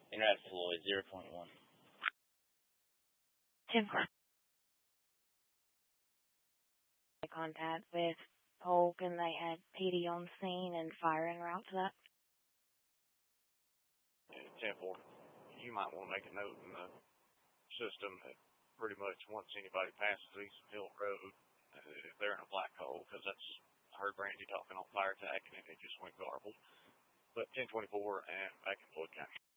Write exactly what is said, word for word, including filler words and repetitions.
Internet Floyd, zero point one. ten four. Contact with Polk, and they had P D on scene and fire en route to that. ten four. You might want to make a note in the system that pretty much once anybody passes East Hill Road, uh, if they're in a black hole, because that's, I heard Brandy talking on fire attack, and it just went garbled. But ten twenty-four and back in Floyd County.